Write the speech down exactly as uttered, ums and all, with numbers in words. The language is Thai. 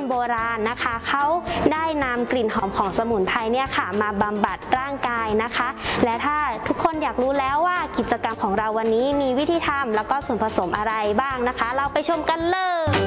โบราณนะคะเขาได้นำกลิ่นหอมของสมุนไพรเนี่ยค่ะมาบำบัดร่างกายนะคะและถ้าทุกคนอยากรู้แล้วว่ากิจกรรมของเราวันนี้มีวิธีทำแล้วก็ส่วนผสมอะไรบ้างนะคะเราไปชมกันเลย